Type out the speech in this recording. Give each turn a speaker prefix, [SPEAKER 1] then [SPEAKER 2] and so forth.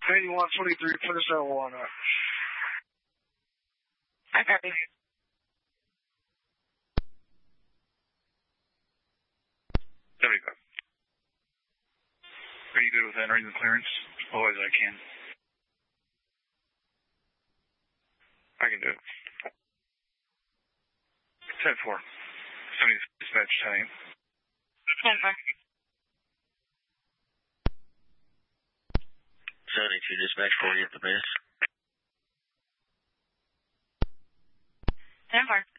[SPEAKER 1] 8123, put us on one.
[SPEAKER 2] I copy.
[SPEAKER 3] There we go. Are you good with entering the clearance? Always I can. I can do it. 10-4. 70 dispatch time.
[SPEAKER 2] 10-4.
[SPEAKER 4] 72 dispatch 40 at the base.
[SPEAKER 2] 10-4.